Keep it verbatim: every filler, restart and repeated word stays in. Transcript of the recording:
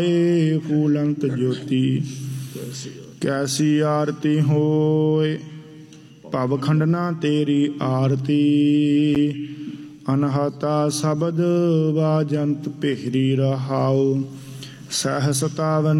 फूलंत ज्योति कैसी आरती होए भव खंडना तेरी आरती अनहता शब्द वाजंत पेहरी रहाओ सहस सतावन